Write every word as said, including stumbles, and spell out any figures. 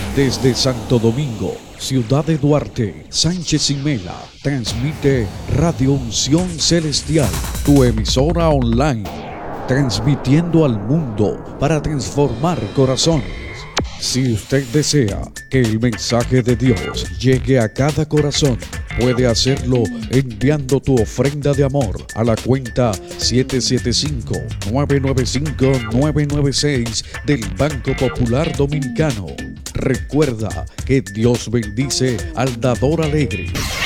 Desde Santo Domingo, Ciudad de Duarte, Sánchez y Mela, transmite Radio Unción Celestial, tu emisora online, transmitiendo al mundo para transformar corazones. Si usted desea que el mensaje de Dios llegue a cada corazón, puede hacerlo enviando tu ofrenda de amor a la cuenta siete siete cinco, nueve nueve cinco, nueve nueve seis del Banco Popular Dominicano. Recuerda que Dios bendice al dador alegre.